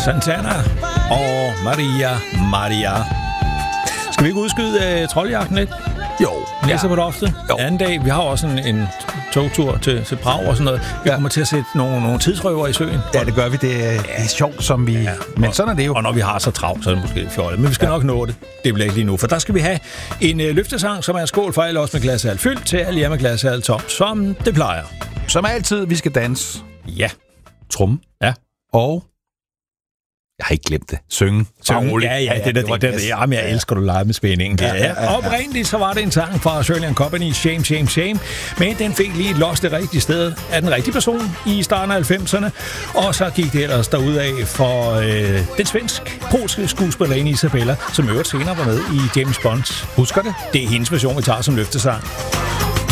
Santana og Maria. Skal vi ikke udskyde trolljagten lidt? Jo. Næste på loftet. Anden dag, vi har også en togtur til Prag og sådan noget. Vi kommer til at sætte nogle tidsrøver i søen. Ja, det gør vi. Det er sjovt, som vi... Ja. Men sådan er det jo. Og når vi har så travlt, så er det måske fjollet. Men vi skal nok nå det. Det bliver ikke lige nu. For der skal vi have en løftesang, som er en skål for alle os med glasshal fyldt til alle jer med glasshal tom, som det plejer. Som altid, vi skal danse. Ja. Trum. Ja. Og... Jeg har ikke glemt det. Synge. Ja, det. Jamen, jeg elsker, du leger med spændingen. Ja. Oprindeligt så var det en sang fra Shirley & Company, Shame, Shame, Shame. Men den fik lige lost det rigtige sted af den rigtige person i starten af 90'erne. Og så gik det ellers derudad for den svensk-polske skuespillerinde Isabella, som øvrigt senere var med i James Bond. Husker det? Det er hendes version, vi tager som løftesang.